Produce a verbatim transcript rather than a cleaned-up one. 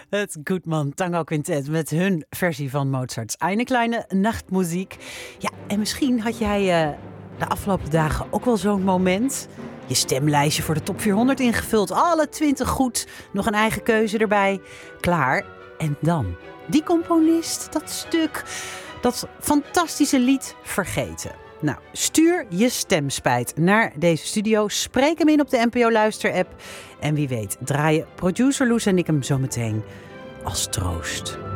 Het Goodman Tango Quintet met hun versie van Mozart's Eine kleine Nachtmuziek. Ja, en misschien had jij uh, de afgelopen dagen ook wel zo'n moment. Je stemlijstje voor de top vierhonderd ingevuld. Alle twintig goed. Nog een eigen keuze erbij. Klaar. En dan die componist, dat stuk, dat fantastische lied vergeten. Nou, stuur je stemspijt naar deze studio. Spreek hem in op de N P O Luister-app. En wie weet draaien producer Loes en ik hem zometeen als troost.